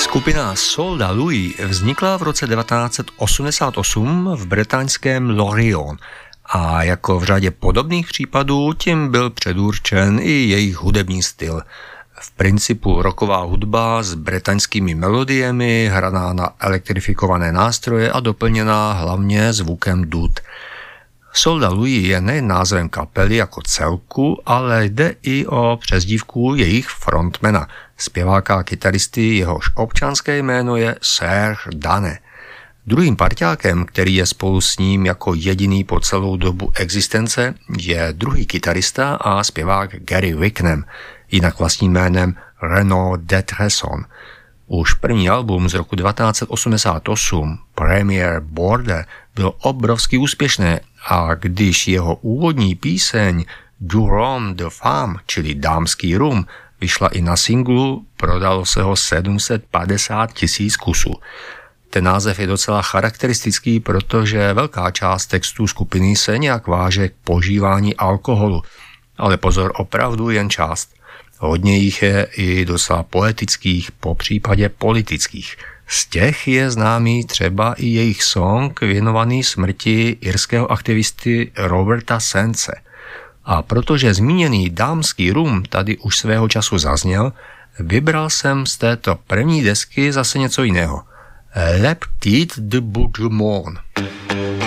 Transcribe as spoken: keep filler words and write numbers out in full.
Skupina Soldat Louis vznikla v roce devatenáct set osmdesát osm v bretaňském Lorient a jako v řadě podobných případů tím byl předurčen i jejich hudební styl. V principu rocková hudba s bretaňskými melodiemi, hraná na elektrifikované nástroje a doplněná hlavně zvukem dud. Soldat Louis je nejen názvem kapely jako celku, ale jde i o přezdívku jejich frontmana, zpěváka a kytaristy, jehož občanské jméno je Serge Dane. Druhým parťákem, který je spolu s ním jako jediný po celou dobu existence, je druhý kytarista a zpěvák Gary Wicknam, jinak vlastním jménem Renaud de Tresson. Už první album z roku devatenáct set osmdesát osm, Premier Border, byl obrovsky úspěšné a když jeho úvodní píseň Du Rhum de Femme, čili Dámský rum, vyšla i na singlu, prodalo se ho sedm set padesát tisíc kusů. Ten název je docela charakteristický, protože velká část textů skupiny se nějak váže k požívání alkoholu. Ale pozor, opravdu jen část. Hodně jich je i docela poetických, po případě politických. Z těch je známý třeba i jejich song věnovaný smrti irského aktivisty Roberta Sence. A protože zmíněný Dámský rum tady už svého času zazněl, vybral jsem z této první desky zase něco jiného. Le Petit de Bourgmont.